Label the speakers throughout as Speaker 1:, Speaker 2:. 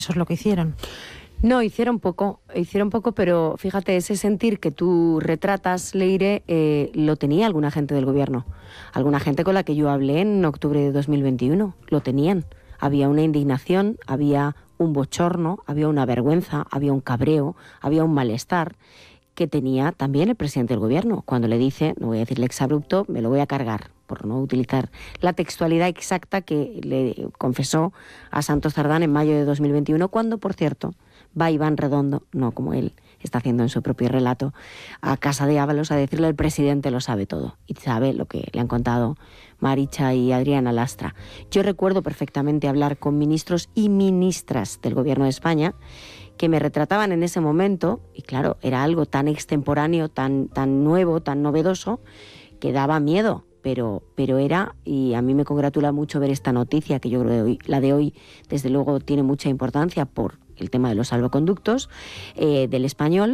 Speaker 1: Eso es lo que hicieron.
Speaker 2: No, hicieron poco, pero fíjate, ese sentir que tú retratas, Leire, lo tenía alguna gente del gobierno. Alguna gente con la que yo hablé en octubre de 2021, lo tenían. Había una indignación, había un bochorno, había una vergüenza, había un cabreo, había un malestar que tenía también el presidente del gobierno, cuando le dice, no voy a decirle exabrupto, me lo voy a cargar, por no utilizar la textualidad exacta que le confesó a Santos Cerdán en mayo de 2021, cuando, por cierto, va Iván Redondo, no como él está haciendo en su propio relato, a casa de Ábalos a decirle el presidente lo sabe todo y sabe lo que le han contado Maricha y Adriana Lastra. Yo recuerdo perfectamente hablar con ministros y ministras del gobierno de España que me retrataban en ese momento, y claro, era algo tan extemporáneo, tan nuevo, tan novedoso, que daba miedo. Pero era, y a mí me congratula mucho ver esta noticia, que yo creo que la de hoy, desde luego, tiene mucha importancia por el tema de los salvoconductos del Español,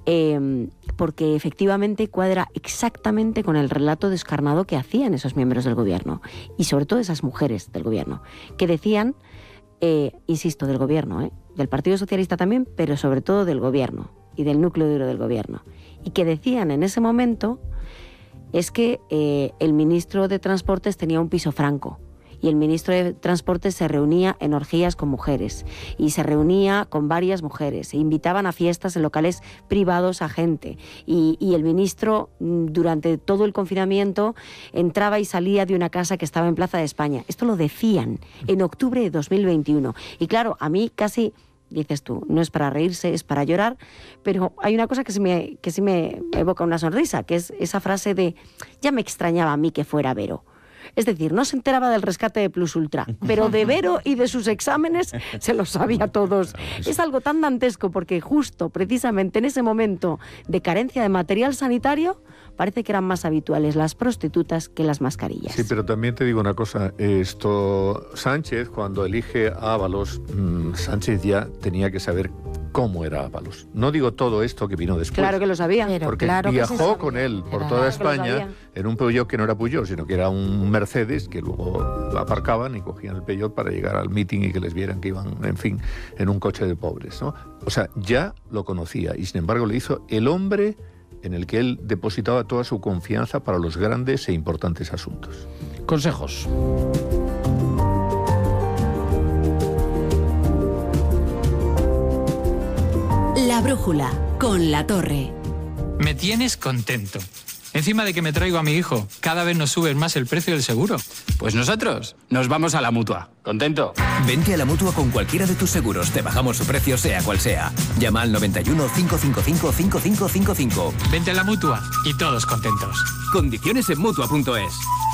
Speaker 2: porque efectivamente cuadra exactamente con el relato descarnado que hacían esos miembros del gobierno, y sobre todo esas mujeres del gobierno, que decían, insisto, del gobierno, del Partido Socialista también, pero sobre todo del gobierno, y del núcleo duro del gobierno, y que decían en ese momento es que el ministro de Transportes tenía un piso franco y el ministro de Transportes se reunía en orgías con mujeres y se reunía con varias mujeres e invitaban a fiestas en locales privados a gente y el ministro durante todo el confinamiento entraba y salía de una casa que estaba en Plaza de España. Esto lo decían en octubre de 2021 y claro, a mí casi... Dices tú, no es para reírse, es para llorar, pero hay una cosa que sí me evoca una sonrisa, que es esa frase de, ya me extrañaba a mí que fuera Vero. Es decir, no se enteraba del rescate de Plus Ultra, pero de Vero y de sus exámenes se los sabía todos. Es algo tan dantesco porque justo, precisamente en ese momento de carencia de material sanitario, parece que eran más habituales las prostitutas que las mascarillas.
Speaker 3: Sí, pero también te digo una cosa, Sánchez, cuando elige a Ábalos, Sánchez ya tenía que saber cómo era Ábalos. No digo todo esto que vino después.
Speaker 2: Claro que lo sabía.
Speaker 3: Porque
Speaker 2: claro
Speaker 3: viajó con él por toda España en un Peugeot que no era Peugeot, sino que era un Mercedes que luego aparcaban y cogían el Peugeot para llegar al meeting y que les vieran que iban, en fin, en un coche de pobres, ¿no? O sea, ya lo conocía y sin embargo le hizo el hombre en el que él depositaba toda su confianza para los grandes e importantes asuntos.
Speaker 4: Consejos.
Speaker 5: La brújula, con La Torre.
Speaker 6: Me tienes contento. Encima de que me traigo a mi hijo, cada vez nos subes más el precio del seguro.
Speaker 7: Pues nosotros nos vamos a la Mutua. ¿Contento?
Speaker 8: Vente a la Mutua con cualquiera de tus seguros. Te bajamos su precio sea cual sea. Llama al 91 555 5555.
Speaker 6: Vente a la Mutua y todos contentos.
Speaker 8: Condiciones en Mutua.es.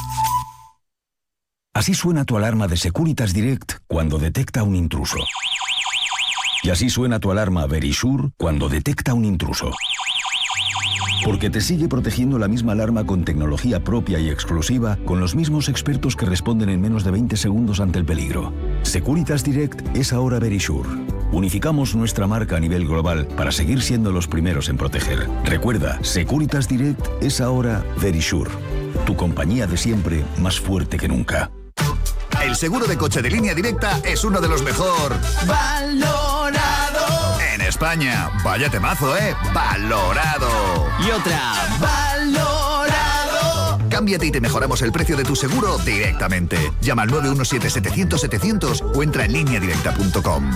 Speaker 9: Así suena tu alarma de Securitas Direct cuando detecta un intruso. Y así suena tu alarma Verisure cuando detecta un intruso. Porque te sigue protegiendo la misma alarma con tecnología propia y exclusiva, con los mismos expertos que responden en menos de 20 segundos ante el peligro. Securitas Direct es ahora Verisure. Unificamos nuestra marca a nivel global para seguir siendo los primeros en proteger. Recuerda, Securitas Direct es ahora Verisure. Tu compañía de siempre, más fuerte que nunca.
Speaker 10: El seguro de coche de Línea Directa es uno de los mejor valorado en España. Vaya temazo, valorado.
Speaker 8: Y otra,
Speaker 10: valorado. Cámbiate y te mejoramos el precio de tu seguro directamente. Llama al 917-700-700 o entra en lineadirecta.com.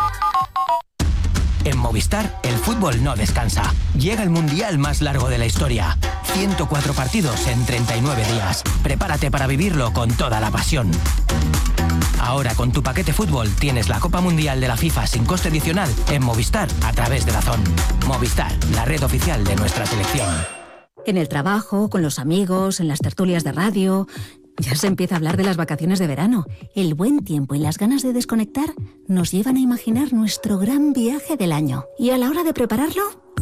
Speaker 11: En Movistar, el fútbol no descansa. Llega el mundial más largo de la historia. 104 partidos en 39 días. Prepárate para vivirlo con toda la pasión. Ahora con tu paquete fútbol tienes la Copa Mundial de la FIFA sin coste adicional en Movistar a través de DAZN. Movistar, la red oficial de nuestra selección.
Speaker 5: En el trabajo, con los amigos, en las tertulias de radio... Ya se empieza a hablar de las vacaciones de verano. El buen tiempo y las ganas de desconectar nos llevan a imaginar nuestro gran viaje del año. Y a la hora de prepararlo,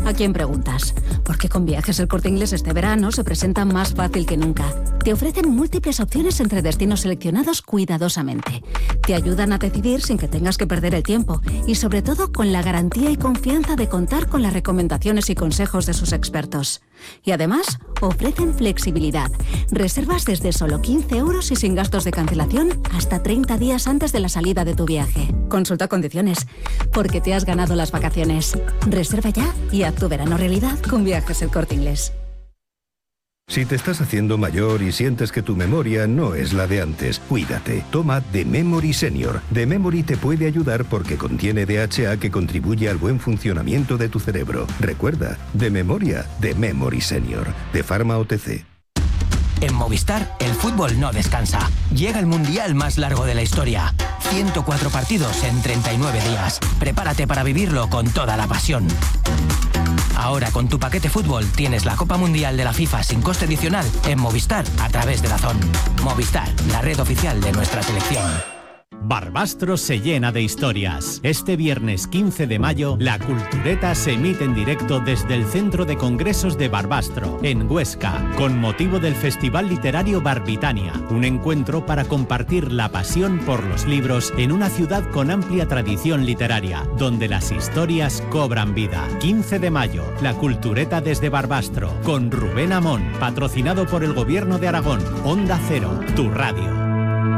Speaker 5: ¿A quién preguntas? Porque con Viajes El Corte Inglés este verano se presenta más fácil que nunca. Te ofrecen múltiples opciones entre destinos seleccionados cuidadosamente. Te ayudan a decidir sin que tengas que perder el tiempo y sobre todo con la garantía y confianza de contar con las recomendaciones y consejos de sus expertos. Y además, ofrecen flexibilidad. Reservas desde solo 15 € y sin gastos de cancelación hasta 30 días antes de la salida de tu viaje. Consulta condiciones, porque te has ganado las vacaciones. Reserva ya y haz tu verano realidad con Viajes El Corte Inglés.
Speaker 1: Si te estás haciendo mayor y sientes que tu memoria no es la de antes, cuídate. Toma The Memory Senior. The Memory te puede ayudar porque contiene DHA que contribuye al buen funcionamiento de tu cerebro. Recuerda, de memoria, The Memory Senior. De Pharma OTC.
Speaker 11: En Movistar, el fútbol no descansa. Llega el mundial más largo de la historia. 104 partidos en 39 días. Prepárate para vivirlo con toda la pasión. Ahora con tu paquete fútbol tienes la Copa Mundial de la FIFA sin coste adicional en Movistar a través de DAZN. Movistar, la red oficial de nuestra selección.
Speaker 4: Barbastro se llena de historias. Este viernes 15 de mayo, La Cultureta se emite en directo desde el Centro de Congresos de Barbastro, en Huesca, con motivo del Festival Literario Barbitania, un encuentro para compartir la pasión por los libros en una ciudad con amplia tradición literaria, donde las historias cobran vida. 15 de mayo, La Cultureta desde Barbastro, con Rubén Amón, patrocinado por el Gobierno de Aragón. Onda Cero, tu radio.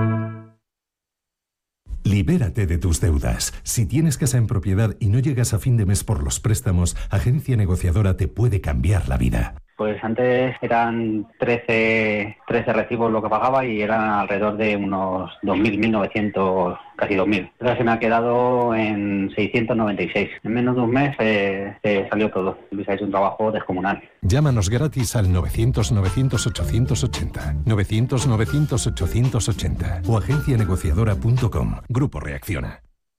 Speaker 12: Libérate de tus deudas. Si tienes casa en propiedad y no llegas a fin de mes por los préstamos, Agencia Negociadora te puede cambiar la vida.
Speaker 13: Pues antes eran 13 recibos lo que pagaba y eran alrededor de unos 2.000, 1.900, casi 2.000. Ahora se me ha quedado en 696. En menos de un mes salió todo. Luis ha hecho un trabajo descomunal.
Speaker 12: Llámanos gratis al 900-900-880, 900-900-880 o agencianegociadora.com. Grupo Reacciona.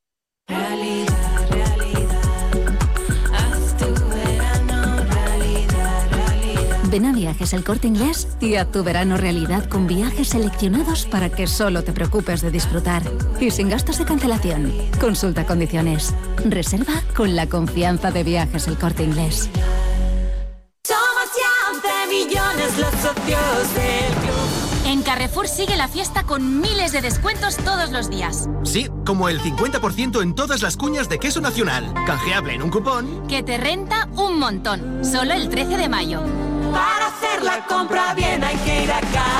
Speaker 5: Ven a Viajes El Corte Inglés y haz tu verano realidad con viajes seleccionados para que solo te preocupes de disfrutar y sin gastos de cancelación. Consulta condiciones. Reserva con la confianza de Viajes El Corte Inglés.
Speaker 14: Somos ya 11 millones los socios del club. En Carrefour sigue la fiesta con miles de descuentos todos los días.
Speaker 15: Sí, como el 50% en todas las cuñas de queso nacional. Canjeable en un cupón
Speaker 14: que te renta un montón. Solo el 13 de mayo.
Speaker 16: Para hacer la compra bien hay que ir a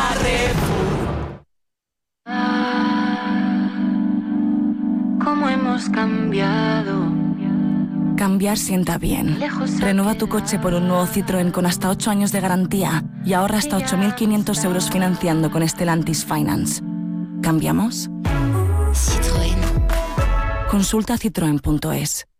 Speaker 16: Carrefour.
Speaker 17: ¿Cómo hemos cambiado?
Speaker 18: Cambiar sienta bien. Renueva tu coche por un nuevo Citroën con hasta 8 años de garantía y ahorra hasta 8.500 € financiando con Stellantis Finance. ¿Cambiamos?
Speaker 17: Citroën.
Speaker 18: Consulta citroen.es.